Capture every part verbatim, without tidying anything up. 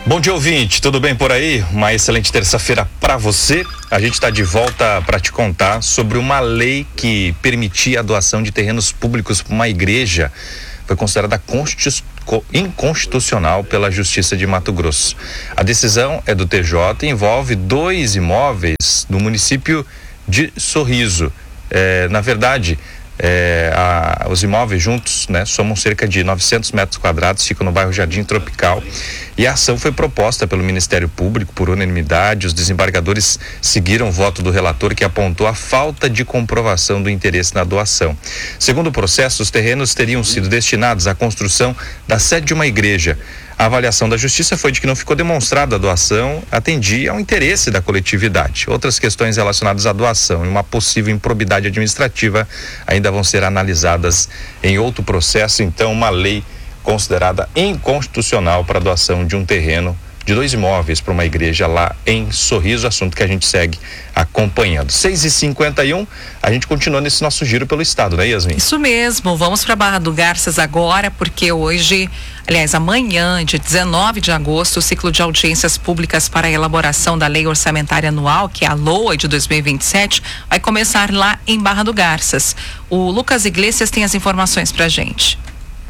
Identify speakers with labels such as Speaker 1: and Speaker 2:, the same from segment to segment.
Speaker 1: Bom dia, ouvinte, tudo bem por aí? Uma excelente terça-feira para você. A gente está de volta para te contar sobre uma lei que permitia a doação de terrenos públicos para uma igreja. Foi considerada inconstitucional pela Justiça de Mato Grosso. A decisão é do T J e envolve dois imóveis no município de Sorriso. É, na verdade, É, a, os imóveis juntos, né, somam cerca de novecentos metros quadrados, ficam no bairro Jardim Tropical, e a ação foi proposta pelo Ministério Público por unanimidade. Os desembargadores seguiram o voto do relator, que apontou a falta de comprovação do interesse na doação. Segundo o processo, os terrenos teriam sido destinados à construção da sede de uma igreja. A avaliação da Justiça foi de que não ficou demonstrada a doação atendia ao interesse da coletividade. Outras questões relacionadas à doação e uma possível improbidade administrativa ainda vão ser analisadas em outro processo. Então, uma lei considerada inconstitucional para a doação de um terreno, de dois imóveis para uma igreja lá em Sorriso, assunto que a gente segue acompanhando. seis e cinquenta e um, a gente continua nesse nosso giro pelo estado, né, Yasmin?
Speaker 2: Isso mesmo, vamos para Barra do Garças agora, porque hoje, aliás, amanhã, dia dezenove de agosto, o ciclo de audiências públicas para a elaboração da Lei Orçamentária Anual, que é a LOA de dois mil e vinte e sete, vai começar lá em Barra do Garças. O Lucas Iglesias tem as informações pra gente.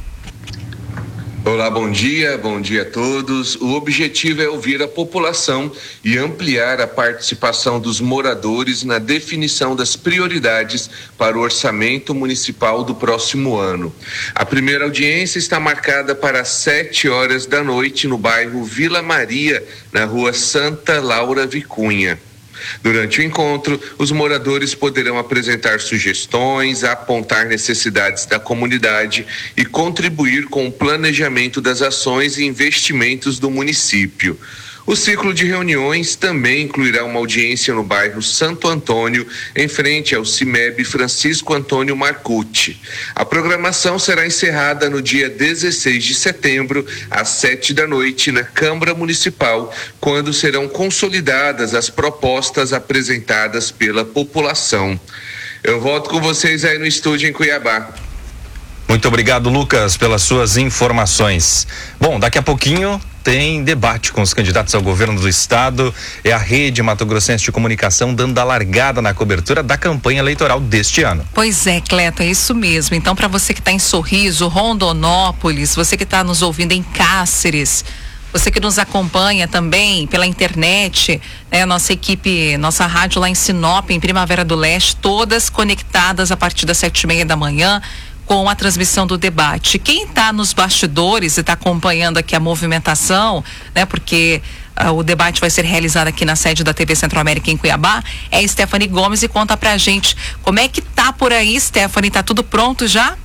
Speaker 3: Olá, bom dia, bom dia a todos. O objetivo é ouvir a população e ampliar a participação dos moradores na definição das prioridades para o orçamento municipal do próximo ano. A primeira audiência está marcada para as sete horas da noite no bairro Vila Maria, na rua Santa Laura Vicunha. Durante o encontro, os moradores poderão apresentar sugestões, apontar necessidades da comunidade e contribuir com o planejamento das ações e investimentos do município. O ciclo de reuniões também incluirá uma audiência no bairro Santo Antônio, em frente ao CIMEB Francisco Antônio Marcucci. A programação será encerrada no dia dezesseis de setembro, às sete da noite, na Câmara Municipal, quando serão consolidadas as propostas apresentadas pela população. Eu volto com vocês aí no estúdio em Cuiabá.
Speaker 1: Muito obrigado, Lucas, pelas suas informações. Bom, daqui a pouquinho tem debate com os candidatos ao governo do estado. É a Rede Mato Grossense de Comunicação dando a largada na cobertura da campanha eleitoral deste ano.
Speaker 2: Pois é, Cleto, é isso mesmo. Então, para você que está em Sorriso, Rondonópolis, você que está nos ouvindo em Cáceres, você que nos acompanha também pela internet, né, nossa equipe, nossa rádio lá em Sinop, em Primavera do Leste, todas conectadas a partir das sete e meia da manhã, com a transmissão do debate. Quem está nos bastidores e está acompanhando aqui a movimentação, né, porque uh, o debate vai ser realizado aqui na sede da T V Centro-América em Cuiabá, é Stephanie Gomes, e conta pra gente como é que tá por aí, Stephanie, tá tudo pronto já?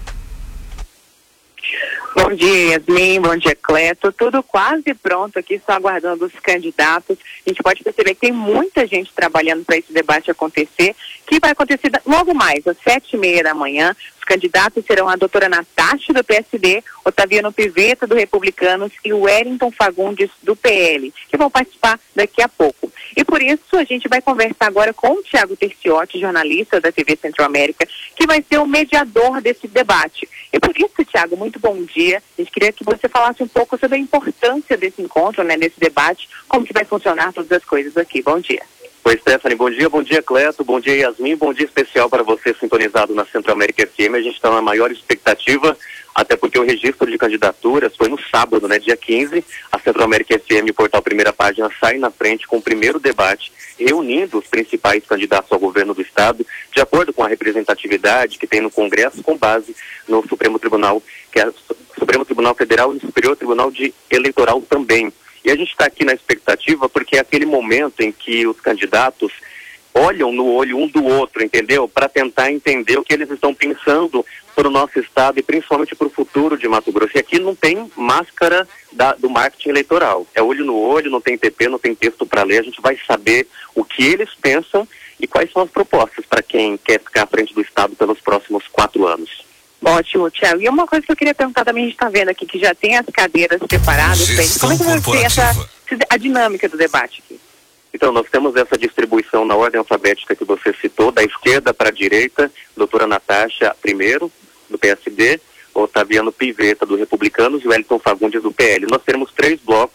Speaker 4: Bom dia, Yasmin, bom dia, Cleto, tudo quase pronto aqui, só aguardando os candidatos. A gente pode perceber que tem muita gente trabalhando para esse debate acontecer, que vai acontecer logo mais, às sete e meia da manhã. Os candidatos serão a doutora Natasha, do P S D, Otaviano Piveta, do Republicanos, e o Wellington Fagundes, do P L, que vão participar daqui a pouco. E por isso a gente vai conversar agora com o Tiago Terciotti, jornalista da T V Centro-América, que vai ser o mediador desse debate. E por isso, Tiago, muito bom dia. A gente queria que você falasse um pouco sobre a importância desse encontro, né, desse debate, como que vai funcionar todas as coisas aqui. Bom dia.
Speaker 5: Oi, Stephanie, bom dia, bom dia, Cleto, bom dia, Yasmin, bom dia especial para você sintonizado na Centro-América F M. A gente está na maior expectativa, até porque o registro de candidaturas foi no sábado, né, dia quinze. A Centro-América F M, o portal Primeira Página, sai na frente com o primeiro debate, reunindo os principais candidatos ao governo do estado, de acordo com a representatividade que tem no Congresso, com base no Supremo Tribunal, que é o Supremo Tribunal Federal e o Superior Tribunal de Eleitoral também. E a gente está aqui na expectativa porque é aquele momento em que os candidatos olham no olho um do outro, entendeu? Para tentar entender o que eles estão pensando para o nosso estado e principalmente para o futuro de Mato Grosso. E aqui não tem máscara da, do marketing eleitoral. É olho no olho, não tem T P, não tem texto para ler. A gente vai saber o que eles pensam e quais são as propostas para quem quer ficar à frente do estado pelos próximos quatro anos.
Speaker 4: Ótimo, Tiago. E uma coisa que eu queria perguntar também, a gente está vendo aqui que já tem as cadeiras preparadas. Como é que vai ser essa, a dinâmica do debate aqui?
Speaker 5: Então, nós temos essa distribuição na ordem alfabética que você citou, da esquerda para a direita, doutora Natasha primeiro, do P S D, Otaviano Piveta, do Republicanos, e o Wellington Fagundes, do P L. Nós teremos três blocos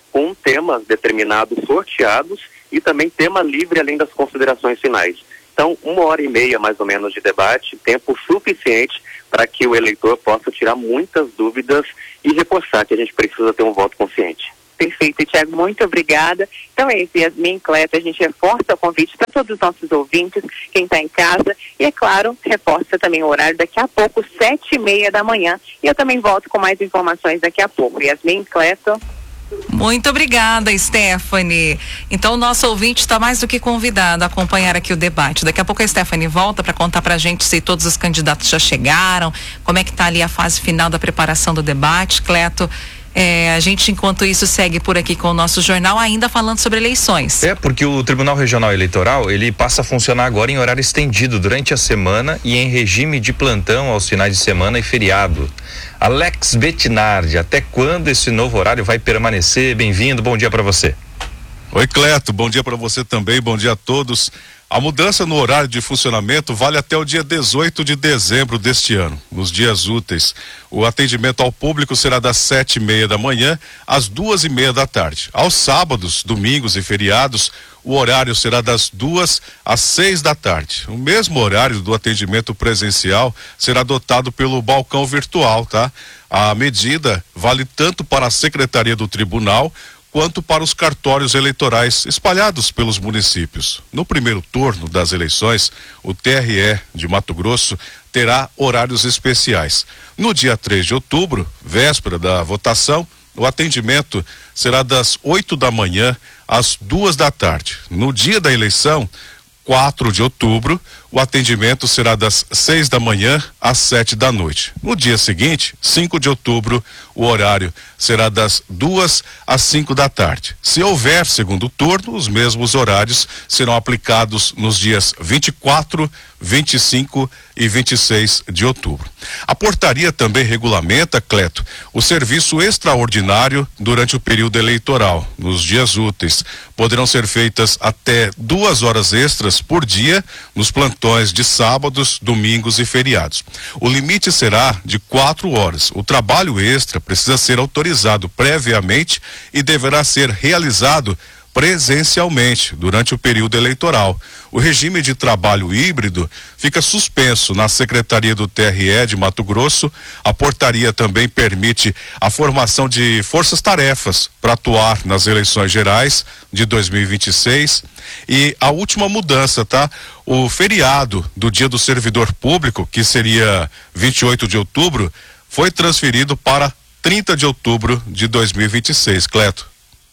Speaker 5: com temas determinados, sorteados, e também tema livre além das considerações finais. Então, uma hora e meia mais ou menos de debate, tempo suficiente para que o eleitor possa tirar muitas dúvidas e reforçar que a gente precisa ter um voto consciente.
Speaker 4: Perfeito, Tiago, muito obrigada. Então é isso, Yasmin, Cleto, a gente reforça o convite para todos os nossos ouvintes, quem está em casa, e é claro, reforça também o horário daqui a pouco, sete e meia da manhã, e eu também volto com mais informações daqui a pouco. Yasmin, Cleto.
Speaker 2: Muito obrigada, Stephanie. Então o nosso ouvinte está mais do que convidado a acompanhar aqui o debate. Daqui a pouco a Stephanie volta para contar para a gente se todos os candidatos já chegaram, como é que está ali a fase final da preparação do debate, Cleto. É, a gente, enquanto isso, segue por aqui com o nosso jornal, ainda falando sobre eleições.
Speaker 1: É, porque o Tribunal Regional Eleitoral, ele passa a funcionar agora em horário estendido durante a semana e em regime de plantão aos finais de semana e feriado. Alex Bettinardi, até quando esse novo horário vai permanecer? Bem-vindo, bom dia para você.
Speaker 6: Oi, Cleto, bom dia para você também, bom dia a todos. A mudança no horário de funcionamento vale até o dia dezoito de dezembro deste ano, nos dias úteis. O atendimento ao público será das sete e meia da manhã às duas e meia da tarde. Aos sábados, domingos e feriados, o horário será das duas às seis da tarde. O mesmo horário do atendimento presencial será adotado pelo balcão virtual, tá? A medida vale tanto para a Secretaria do Tribunal quanto para os cartórios eleitorais espalhados pelos municípios. No primeiro turno das eleições, o T R E de Mato Grosso terá horários especiais. No dia três de outubro, véspera da votação, o atendimento será das oito da manhã às duas da tarde. No dia da eleição, quatro de outubro, o atendimento será das seis da manhã às sete da noite. No dia seguinte, cinco de outubro, o horário será das duas às cinco da tarde. Se houver segundo turno, os mesmos horários serão aplicados nos dias vinte e quatro, vinte e cinco e vinte e seis de outubro. A portaria também regulamenta, Cleto, o serviço extraordinário durante o período eleitoral. Nos dias úteis, poderão ser feitas até duas horas extras por dia nos plantões de sábados, domingos e feriados. O limite será de quatro horas. O trabalho extra precisa ser autorizado previamente e deverá ser realizado presencialmente durante o período eleitoral. O regime de trabalho híbrido fica suspenso na Secretaria do T R E de Mato Grosso. A portaria também permite a formação de forças-tarefas para atuar nas eleições gerais de dois mil e vinte e seis. E a última mudança, tá? O feriado do Dia do Servidor Público, que seria vinte e oito de outubro, foi transferido para trinta de outubro de dois mil e vinte e seis, Cleto.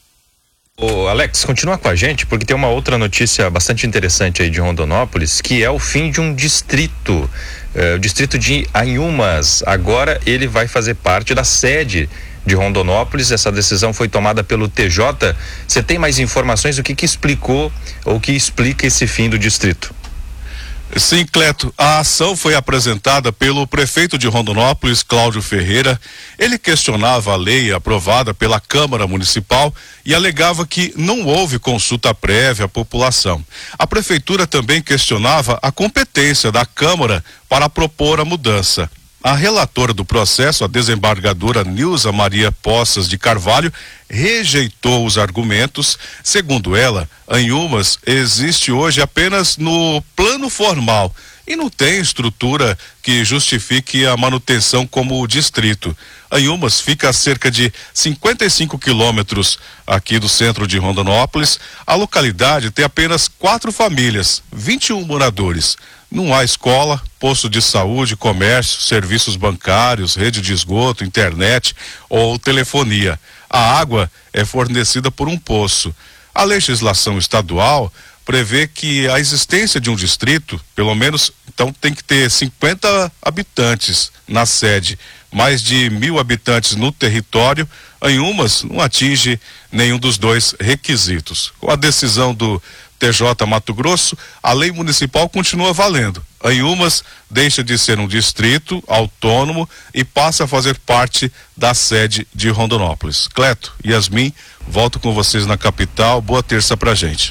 Speaker 1: Ô Alex, continua com a gente, porque tem uma outra notícia bastante interessante aí de Rondonópolis, que é o fim de um distrito, eh, o distrito de Anhumas. Agora ele vai fazer parte da sede de Rondonópolis. Essa decisão foi tomada pelo T J. Você tem mais informações? O que que explicou ou que explica esse fim do distrito?
Speaker 6: Sim, Cleto, a ação foi apresentada pelo prefeito de Rondonópolis, Cláudio Ferreira. Ele questionava a lei aprovada pela Câmara Municipal e alegava que não houve consulta prévia à população. A prefeitura também questionava a competência da Câmara para propor a mudança. A relatora do processo, a desembargadora Nilza Maria Poças de Carvalho, rejeitou os argumentos. Segundo ela, Anhumas existe hoje apenas no plano formal e não tem estrutura que justifique a manutenção como distrito. Anhumas fica a cerca de cinquenta e cinco quilômetros aqui do centro de Rondonópolis. A localidade tem apenas quatro famílias, vinte e um moradores. Não há escola, posto de saúde, comércio, serviços bancários, rede de esgoto, internet ou telefonia. A água é fornecida por um poço. A legislação estadual prevê que a existência de um distrito, pelo menos, então tem que ter cinquenta habitantes na sede, mais de mil habitantes no território. Anhumas não atinge nenhum dos dois requisitos. Com a decisão do T J Mato Grosso, a lei municipal continua valendo. Anhumas deixa de ser um distrito autônomo e passa a fazer parte da sede de Rondonópolis. Cleto, Yasmin, volto com vocês na capital. Boa terça pra gente.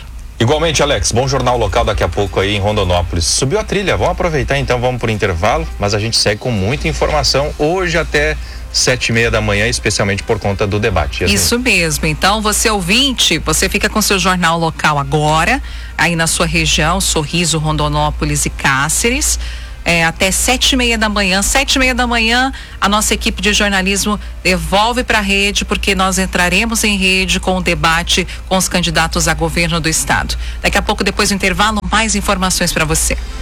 Speaker 1: Igualmente, Alex, bom jornal local daqui a pouco aí em Rondonópolis. Subiu a trilha, vamos aproveitar então, vamos por intervalo, mas a gente segue com muita informação hoje até sete e meia da manhã, especialmente por conta do debate. Assim.
Speaker 2: Isso mesmo, então você ouvinte, você fica com seu jornal local agora, aí na sua região, Sorriso, Rondonópolis e Cáceres. É, até sete e meia da manhã, sete e meia da manhã, a nossa equipe de jornalismo devolve para a rede, porque nós entraremos em rede com o debate com os candidatos a governo do estado. Daqui a pouco, depois do intervalo, mais informações para você.